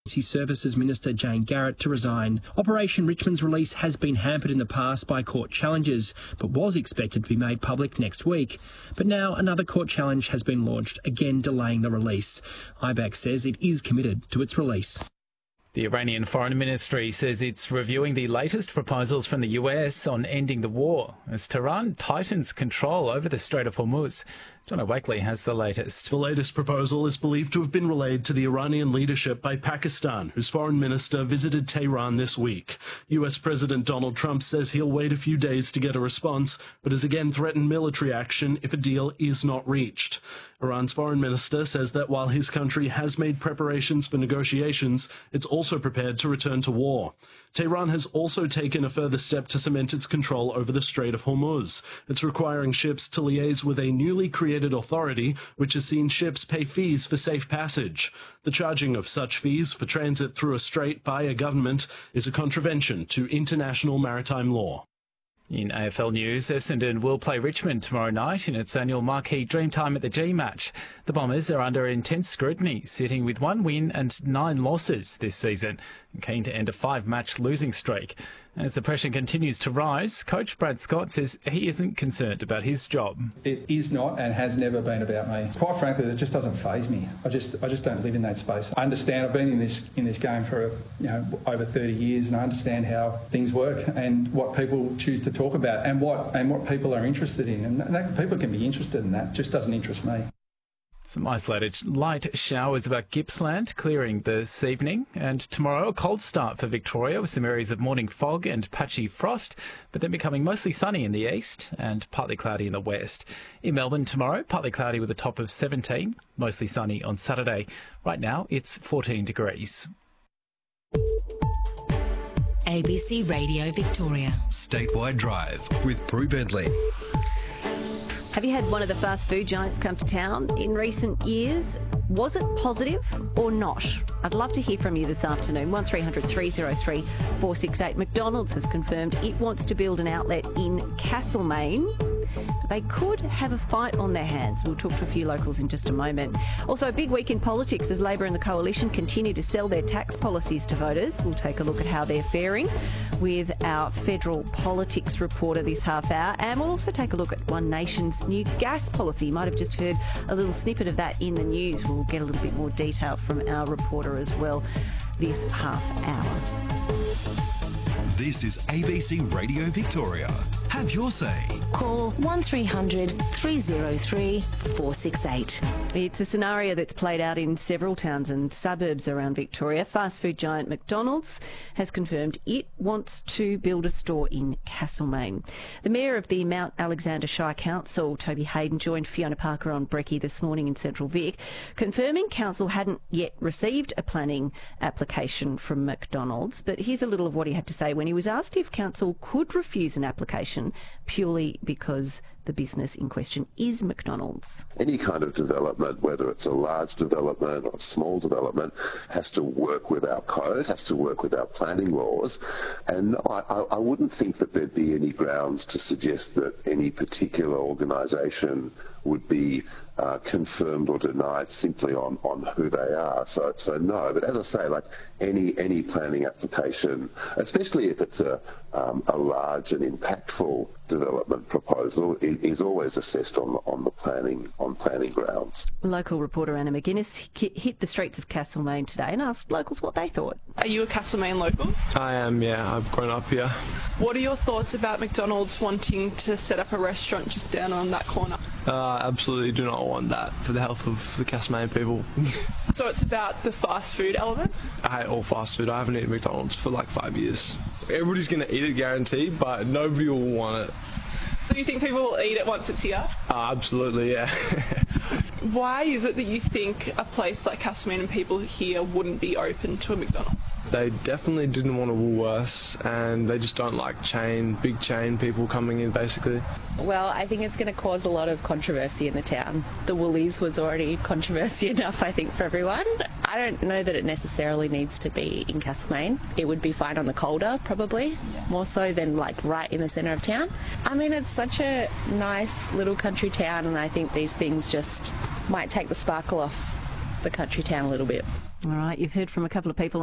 Services Minister Jane Garrett to resign. Operation Richmond's release has been hampered in the past by court challenges, but was expected to be made public next week. But now another court challenge has been launched, again delaying the release. IBAC says it is committed to its release. The Iranian Foreign Ministry says it's reviewing the latest proposals from the US on ending the war as Tehran tightens control over the Strait of Hormuz. John Wakely has the latest. The latest proposal is believed to have been relayed to the Iranian leadership by Pakistan, whose foreign minister visited Tehran this week. US President Donald Trump says he'll wait a few days to get a response, but has again threatened military action if a deal is not reached. Iran's foreign minister says that while his country has made preparations for negotiations, it's also prepared to return to war. Tehran has also taken a further step to cement its control over the Strait of Hormuz. It's requiring ships to liaise with a newly created authority, which has seen ships pay fees for safe passage. The charging of such fees for transit through a strait by a government is a contravention to international maritime law. In AFL news, Essendon will play Richmond tomorrow night in its annual marquee Dreamtime at the G match. The Bombers are under intense scrutiny, sitting with 1 win and 9 losses this season, and keen to end a 5-match losing streak. As the pressure continues to rise, coach Brad Scott says he isn't concerned about his job. It is not and has never been about me. Quite frankly, it just doesn't faze me. I just don't live in that space. I understand. I've been in this game for over 30 years, and I understand how things work and what people choose to talk about and what people are interested in. And that, people can be interested in that. It just doesn't interest me. Some isolated light showers about Gippsland clearing this evening, and tomorrow a cold start for Victoria with some areas of morning fog and patchy frost, but then becoming mostly sunny in the east and partly cloudy in the west. In Melbourne tomorrow, partly cloudy with a top of 17, mostly sunny on Saturday. Right now it's 14 degrees. ABC Radio Victoria. Statewide Drive with Brew Bentley. Have you had one of the fast food giants come to town in recent years? Was it positive or not? I'd love to hear from you this afternoon. 1300 303 468. McDonald's has confirmed it wants to build an outlet in Castlemaine. They could have a fight on their hands. We'll talk to a few locals in just a moment. Also, a big week in politics as Labor and the Coalition continue to sell their tax policies to voters. We'll take a look at how they're faring with our federal politics reporter this half hour. And we'll also take a look at One Nation's new gas policy. You might have just heard a little snippet of that in the news. We'll get a little bit more detail from our reporter as well this half hour. This is ABC Radio Victoria. Have your say. Call 1300 303 468. It's a scenario that's played out in several towns and suburbs around Victoria. Fast food giant McDonald's has confirmed it wants to build a store in Castlemaine. The Mayor of the Mount Alexander Shire Council, Toby Hayden, joined Fiona Parker on Brekkie this morning in Central Vic, confirming council hadn't yet received a planning application from McDonald's. But here's a little of what he had to say when he was asked if council could refuse an application purely because the business in question is McDonald's. Any kind of development, whether it's a large development or a small development, has to work with our code, has to work with our planning laws. And I wouldn't think that there'd be any grounds to suggest that any particular organisation would be confirmed or denied simply on who they are. So no, but as I say, like any planning application, especially if it's a large and impactful development proposal, is always assessed on the planning grounds. Local reporter Anna McGuinness hit the streets of Castlemaine today and asked locals what they thought. Are you a Castlemaine local? I am, yeah. I've grown up here. What are your thoughts about McDonald's wanting to set up a restaurant just down on that corner? Absolutely do not want that for the health of the Castlemaine people. So it's about the fast food element? I hate all fast food. I haven't eaten McDonald's for like 5 years. Everybody's going to eat it, guaranteed, but nobody will want it. So you think people will eat it once it's here? Absolutely, yeah. Why is it that you think a place like Castlemaine and people here wouldn't be open to a McDonald's? They definitely didn't want a Woolworths, and they just don't like big chain people coming in, basically. Well, I think it's going to cause a lot of controversy in the town. The Woolies was already controversy enough, I think, for everyone. I don't know that it necessarily needs to be in Castlemaine. It would be fine on the Calder, probably, more so than like right in the centre of town. I mean, it's such a nice little country town, and I think these things just might take the sparkle off the country town a little bit. All right, you've heard from a couple of people